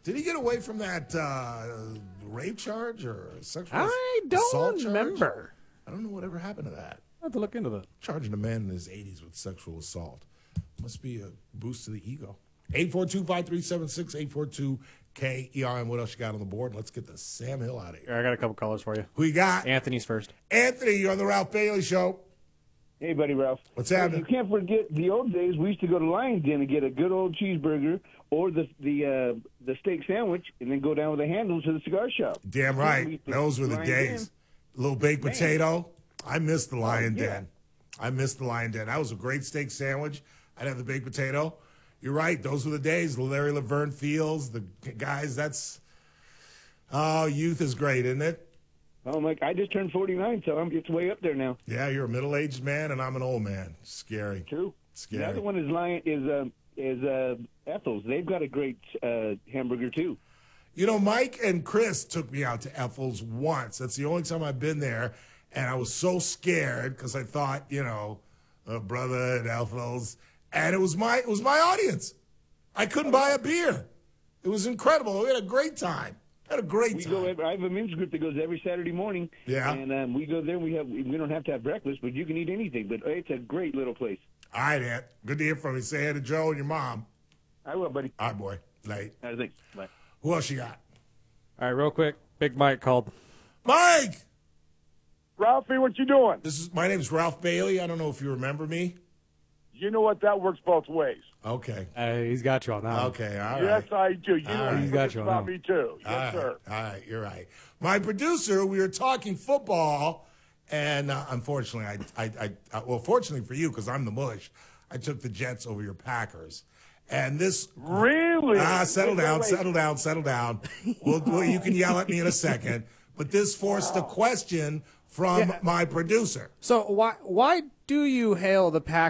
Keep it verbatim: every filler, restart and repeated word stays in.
Did he get away from that uh, rape charge or sexual I assault don't charge? remember. I don't know whatever happened to that. I have to look into that. Charging a man in his eighties with sexual assault. Must be a boost to the ego. eight four two, five three seven six, eight four two K E R M. What else you got on the board? Let's get the Sam Hill out of here. I got a couple callers for you. Who you got? Anthony's first. Anthony, you're on the Ralph Bailey Show. Hey, buddy, Ralph. What's happening? You can't forget the old days. We used to go to Lion's Den and get a good old cheeseburger or the the uh, the steak sandwich, and then go down with the handles to the cigar shop. Damn right. Those were the Lion's days. Den. Little baked Man. potato. I missed the Lion yeah. Den. I missed the Lion Den. That was a great steak sandwich. I'd have the baked potato. You're right. Those were the days. Larry Laverne Fields, the guys. That's oh, youth is great, isn't it? Oh, Mike, I just turned forty-nine, so I'm just way up there now. Yeah, you're a middle-aged man, and I'm an old man. Scary. True. Scary. The other one is Lion is uh, is uh, Ethel's. They've got a great uh, hamburger too. You know, Mike and Chris took me out to Ethel's once. That's the only time I've been there, and I was so scared because I thought, you know, a brother at Ethel's, and it was my it was my audience. I couldn't buy a beer. It was incredible. We had a great time. Had a great We time. go. Every, I have a men's group that goes every Saturday morning. Yeah. And um, we go there. We have. We don't have to have breakfast, but you can eat anything. But it's a great little place. All right, Ant. Good to hear from you. Say hi to Joe and your mom. I will, buddy. All right, boy. Late. I think. Bye. Who else you got? All right, real quick. Big Mike called. Mike! Ralphie, what you doing? This is my name's Ralph Bailey. I don't know if you remember me. You know what? That works both ways. Okay. Uh, he's got you on that. one. Okay, all right. Yes, I do. You All know right. what He's got you on about that me, too. Yes, All right. sir. All right, you're right. My producer, we were talking football, and uh, unfortunately, I, I, I, I, well, fortunately for you, because I'm the mush, I took the Jets over your Packers. And this Really? ah, settle Wait, down, wait, wait. settle down, settle down. Well, well, you can yell at me in a second, but this forced a question from Yeah. my producer. So why why do you hail the Packers